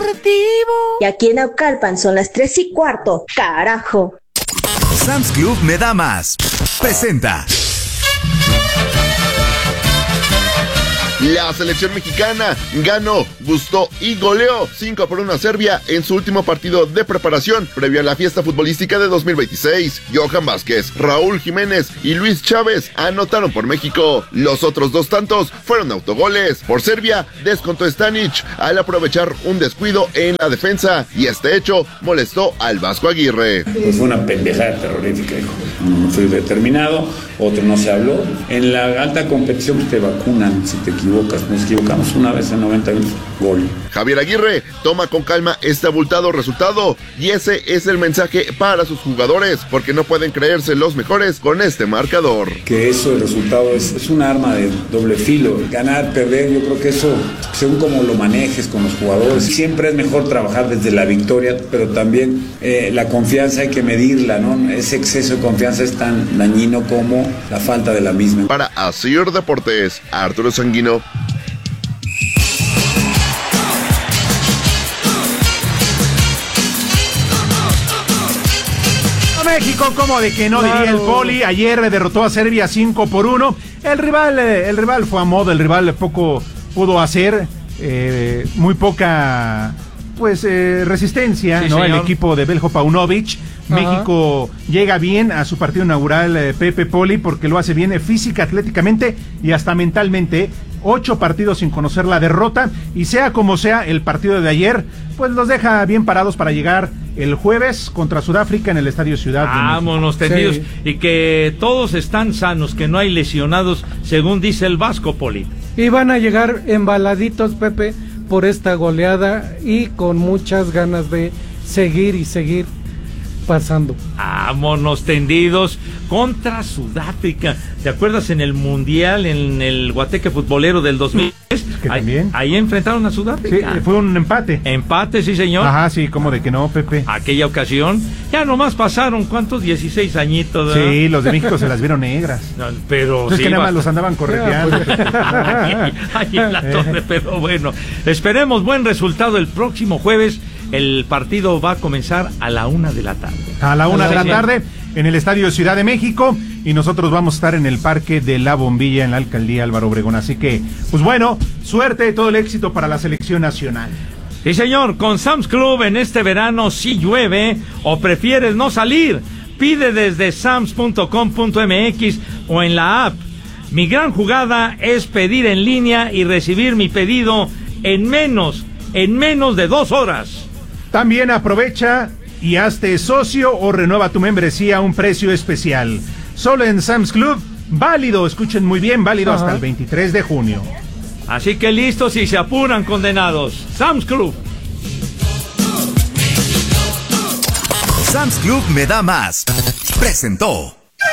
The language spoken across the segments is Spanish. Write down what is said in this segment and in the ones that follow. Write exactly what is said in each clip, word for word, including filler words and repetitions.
Deportivo. Y aquí en Naucalpan son las tres y cuarto. ¡Carajo! Sam's Club me da más. Presenta. La selección mexicana ganó, gustó y goleó cinco por uno a Serbia en su último partido de preparación previo a la fiesta futbolística de dos mil veintiséis. Johan Vázquez, Raúl Jiménez y Luis Chávez anotaron por México. Los otros dos tantos fueron autogoles. Por Serbia, descontó Stanic al aprovechar un descuido en la defensa y este hecho molestó al Vasco Aguirre. Pues fue una pendejada terrorífica, hijo. No fui determinado, otro no se habló. En la alta competición te vacunan si te equivocas. Nos equivocamos una vez en noventa minutos, gol. Javier Aguirre toma con calma este abultado resultado y ese es el mensaje para sus jugadores, porque no pueden creerse los mejores con este marcador. Que eso, el resultado es, es un arma de doble filo. Ganar, perder, yo creo que eso, según como lo manejes con los jugadores, siempre es mejor trabajar desde la victoria, pero también eh, la confianza hay que medirla, ¿no? Ese exceso de confianza es tan dañino como la falta de la misma. Para Asir Deportes, Arturo Sanguino. México, como de que no, claro, diría el Poli. Ayer derrotó a Serbia cinco por uno. El rival, el rival fue a modo, el rival poco pudo hacer, eh, muy poca pues eh, resistencia, sí, ¿no? Señor. El equipo de Beljo Paunovic. Ajá. México llega bien a su partido inaugural, eh, Pepe Poli, porque lo hace bien eh, física, atléticamente y hasta mentalmente. Ocho partidos sin conocer la derrota, y sea como sea, el partido de ayer pues los deja bien parados para llegar el jueves contra Sudáfrica en el Estadio Ciudad de México. Vámonos tendidos, sí. Y que todos están sanos, que no hay lesionados, según dice el Vasco, Poli. Y van a llegar embaladitos, Pepe, por esta goleada y con muchas ganas de seguir y seguir pasando. Vámonos tendidos contra Sudáfrica. ¿Te acuerdas en el Mundial, en el Guateque Futbolero del dos mil tres? Que ahí, también. Ahí enfrentaron a Sudáfrica. Sí, fue un empate. Empate, sí, señor. Ajá, sí, como de que no, Pepe. Aquella ocasión, ya nomás pasaron, ¿cuántos? dieciséis añitos, ¿verdad? Sí, los de México se las vieron negras. No, pero es sí, que nada más bastante. los andaban correteando. ahí, ahí en la torre, pero bueno. Esperemos buen resultado el próximo jueves. El partido va a comenzar a la una de la tarde. A la una sí, de la sí. tarde en el Estadio Ciudad de México, y nosotros vamos a estar en el Parque de la Bombilla en la Alcaldía Álvaro Obregón. Así que, pues bueno, suerte, todo el éxito para la selección nacional. Sí, señor, con Sam's Club en este verano, si llueve o prefieres no salir, pide desde sams punto com punto m x o en la app. Mi gran jugada es pedir en línea y recibir mi pedido en menos, en menos de dos horas. También aprovecha y hazte socio o renueva tu membresía a un precio especial. Solo en Sam's Club, válido, escuchen muy bien, válido Ajá. hasta el veintitrés de junio. Así que listos y se apuran, condenados. Sam's Club. Sam's Club me da más. Presentó.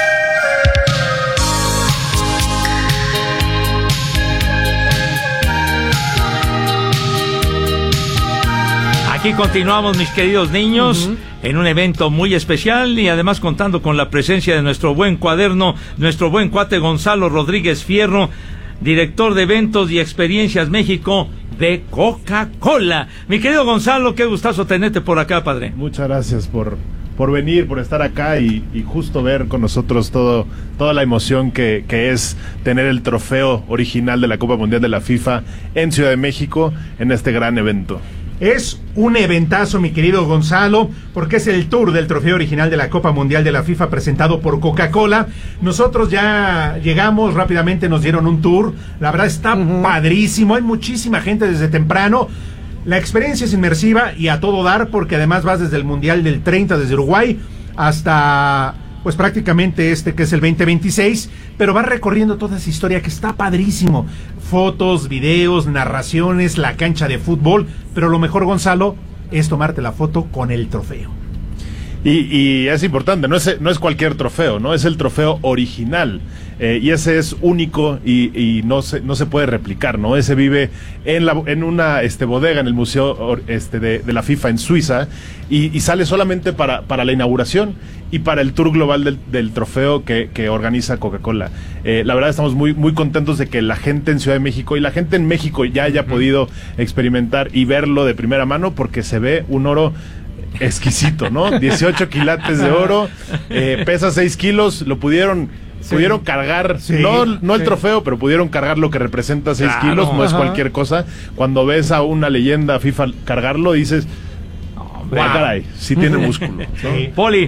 Aquí continuamos, mis queridos niños, uh-huh. en un evento muy especial y además contando con la presencia de nuestro buen cuaderno, nuestro buen cuate Gonzalo Rodríguez Fierro, director de eventos y experiencias México de Coca-Cola. Mi querido Gonzalo, qué gustazo tenerte por acá, padre. Muchas gracias por, por venir, por estar acá y, y justo ver con nosotros todo, toda la emoción que, que es tener el trofeo original de la Copa Mundial de la FIFA en Ciudad de México en este gran evento. Es un eventazo, mi querido Gonzalo, porque es el tour del trofeo original de la Copa Mundial de la FIFA presentado por Coca-Cola. Nosotros ya llegamos, rápidamente nos dieron un tour. La verdad está uh-huh. padrísimo, hay muchísima gente desde temprano. La experiencia es inmersiva y a todo dar, porque además vas desde el Mundial del treinta, desde Uruguay, hasta pues prácticamente este que es el veinte veintiséis, pero vas recorriendo toda esa historia que está padrísimo. Fotos, videos, narraciones, la cancha de fútbol, pero lo mejor, Gonzalo, es tomarte la foto con el trofeo. Y, y es importante, no es, no es cualquier trofeo, ¿no? Es el trofeo original. Eh, y ese es único y, y no se, no se puede replicar, ¿no? Ese vive en, la, en una este, bodega en el Museo este, de, de la FIFA en Suiza y, y sale solamente para, para la inauguración y para el tour global del, del trofeo que, que organiza Coca-Cola. Eh, la verdad estamos muy, muy contentos de que la gente en Ciudad de México y la gente en México ya haya podido experimentar y verlo de primera mano porque se ve un oro exquisito, ¿no? dieciocho quilates de oro, eh, pesa seis kilos, lo pudieron... Sí. Pudieron cargar, sí, no, no el sí. trofeo, pero pudieron cargar lo que representa seis claro, kilos, no ajá. es cualquier cosa. Cuando ves a una leyenda FIFA cargarlo, dices, hombre, wow, caray, sí tiene músculo. ¿no? Sí. Poli.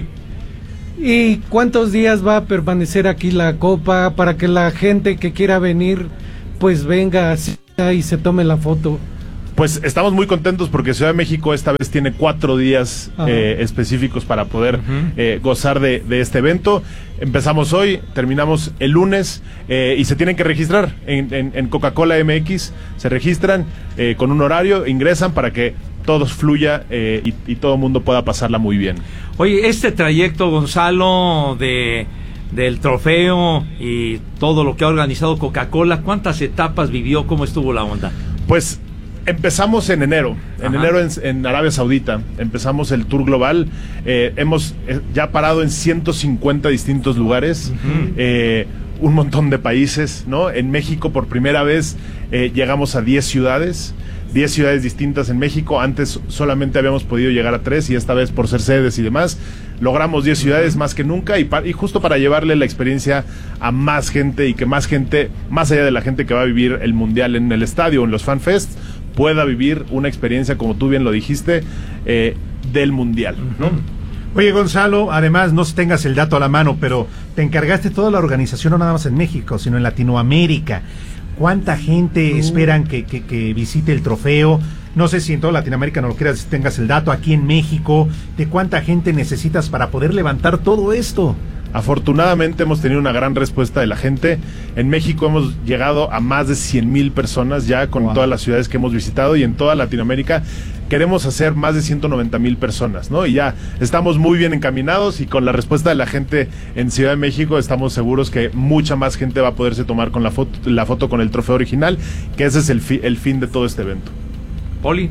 ¿Y cuántos días va a permanecer aquí la copa para que la gente que quiera venir, pues venga y se tome la foto? Pues estamos muy contentos porque Ciudad de México esta vez tiene cuatro días eh, específicos para poder uh-huh. eh, gozar de, de este evento. Empezamos hoy, terminamos el lunes eh, y se tienen que registrar en, en, en Coca-Cola M X. Se registran eh, con un horario, ingresan para que todo fluya eh, y, y todo el mundo pueda pasarla muy bien. Oye, este trayecto, Gonzalo, de... del trofeo y todo lo que ha organizado Coca-Cola, ¿cuántas etapas vivió? ¿Cómo estuvo la onda? Pues empezamos en enero, en Ajá. enero en, en Arabia Saudita, empezamos el tour global, eh, hemos eh, ya parado en ciento cincuenta distintos lugares, uh-huh. eh, un montón de países, ¿no? En México por primera vez eh, llegamos a diez ciudades, diez ciudades distintas en México. Antes solamente habíamos podido llegar a tres y esta vez por ser sedes y demás logramos diez ciudades más que nunca y, pa- y justo para llevarle la experiencia a más gente y que más gente, más allá de la gente que va a vivir el mundial en el estadio o en los FanFests, pueda vivir una experiencia, como tú bien lo dijiste, eh, del mundial, ¿no? Oye, Gonzalo, además, no tengas el dato a la mano, pero te encargaste toda la organización no nada más en México, sino en Latinoamérica. ¿Cuánta gente uh. esperan que, que, que visite el trofeo? No sé si en toda Latinoamérica no lo quieras, si tengas el dato. Aquí en México, ¿de cuánta gente necesitas para poder levantar todo esto? Afortunadamente hemos tenido una gran respuesta de la gente. En México hemos llegado a más de cien mil personas ya con wow. todas las ciudades que hemos visitado y en toda Latinoamérica queremos hacer más de ciento noventa mil personas, ¿no? Y ya estamos muy bien encaminados y con la respuesta de la gente en Ciudad de México estamos seguros que mucha más gente va a poderse tomar con la foto, la foto con el trofeo original, que ese es el, fi, el fin de todo este evento. Poli.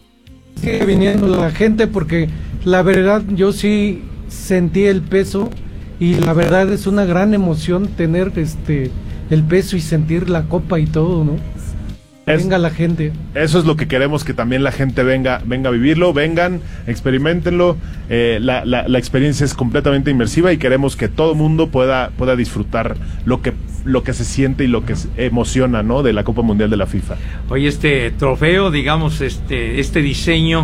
Sigue viniendo la gente porque la verdad yo sí sentí el peso. Y la verdad es una gran emoción tener este el peso y sentir la copa y todo, ¿no? Es, venga la gente. Eso es lo que queremos, que también la gente venga venga a vivirlo, vengan, experimentenlo. Eh, la, la, la experiencia es completamente inmersiva y queremos que todo mundo pueda pueda disfrutar lo que lo que se siente y lo que se emociona, ¿no? De la Copa Mundial de la FIFA. Oye, este trofeo, digamos, este este diseño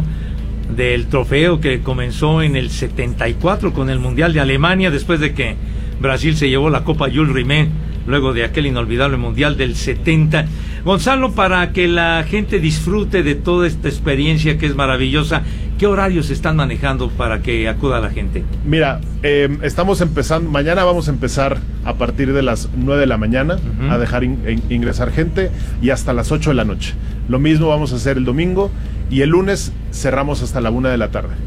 del trofeo que comenzó en el setenta y cuatro con el Mundial de Alemania, después de que Brasil se llevó la Copa Jules Rimet, luego de aquel inolvidable Mundial del setenta. Gonzalo, para que la gente disfrute de toda esta experiencia que es maravillosa, ¿qué horarios están manejando para que acuda la gente? Mira, eh, estamos empezando, mañana vamos a empezar a partir de las nueve de la mañana uh-huh. a dejar in, in, ingresar gente y hasta las ocho de la noche. Lo mismo vamos a hacer el domingo y el lunes cerramos hasta la una de la tarde.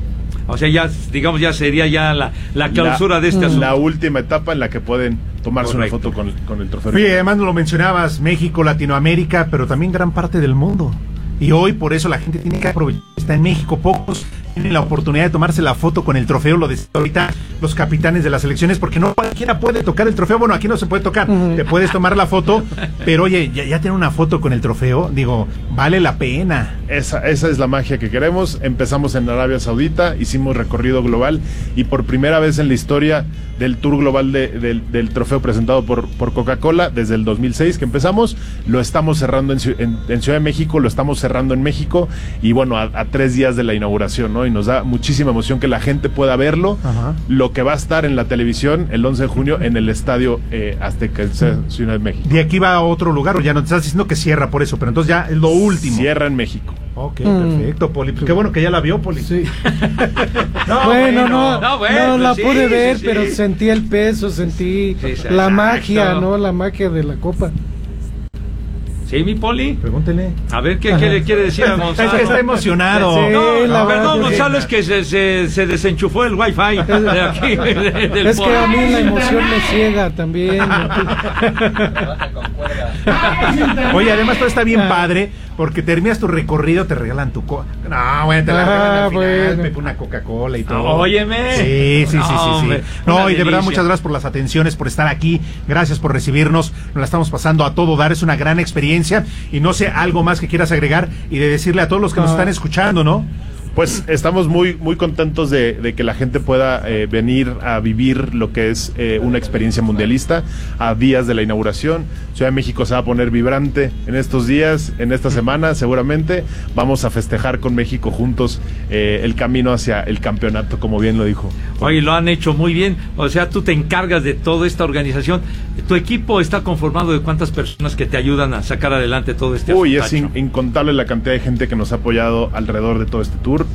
O sea, ya, digamos, ya sería ya la, la clausura la, de este asunto. La última etapa en la que pueden tomarse Correcto. Una foto con, con el trofeo. Oye, además lo mencionabas, México, Latinoamérica, pero también gran parte del mundo. Y hoy por eso la gente tiene que aprovechar, está en México, pocos tienen la oportunidad de tomarse la foto con el trofeo, lo decían ahorita los capitanes de las selecciones, porque no cualquiera puede tocar el trofeo. Bueno, aquí no se puede tocar, uh-huh. te puedes tomar la foto, pero oye, ya, ya tener una foto con el trofeo, digo, vale la pena. Esa, esa es la magia que queremos. Empezamos en Arabia Saudita, hicimos recorrido global y por primera vez en la historia del tour global de, de, del trofeo presentado por, por Coca-Cola, desde el dos mil seis que empezamos, lo estamos cerrando en, en, en Ciudad de México, lo estamos cerrando en México y bueno, a, a tres días de la inauguración, ¿no? Y nos da muchísima emoción que la gente pueda verlo, Ajá. lo que va a estar en la televisión el once de junio en el estadio eh, Azteca en Ciudad de México. ¿De aquí va a otro lugar o ya no te estás diciendo que cierra por eso, pero entonces ya es lo último? Cierra en México. Ok, mm. perfecto, Poli. Pues qué bueno que ya la vio, Poli. Sí. no, bueno, no, no, bueno, no la sí, pude ver, sí, sí. pero sentí el peso, sentí sí, sí, la exacto. magia, ¿no? La magia de la copa. Sí, Sí, mi Poli. Pregúntele. A ver, ¿qué, qué le quiere decir a Gonzalo? Es que está emocionado. Sí, No, la no, perdón, verdad, Gonzalo, es que se, se, se desenchufó el wifi de aquí. de- del Es que Poli. a mí la emoción me ciega también. Oye, además todo está bien padre porque terminas tu recorrido, te regalan tu coca. No, bueno, te la Ah, regalan al final, bueno. me pone una Coca-Cola y todo. Óyeme. Sí, sí, sí, No, sí, sí. hombre, No, una y de verdad delicia. muchas gracias por las atenciones, por estar aquí. Gracias por recibirnos. Nos la estamos pasando a todo dar, es una gran experiencia y no sé algo más que quieras agregar y de decirle a todos los que nos Ah. están escuchando, ¿no? Pues estamos muy muy contentos de, de que la gente pueda eh, venir a vivir lo que es eh, una experiencia mundialista a días de la inauguración. Ciudad de México se va a poner vibrante en estos días, en esta semana seguramente. Vamos a festejar con México juntos eh, el camino hacia el campeonato, como bien lo dijo. Oye, lo han hecho muy bien. O sea, tú te encargas de toda esta organización. ¿Tu equipo está conformado de cuántas personas que te ayudan a sacar adelante todo este Uy, es asuntacho? in- incontable la cantidad de gente que nos ha apoyado alrededor de todo este tour.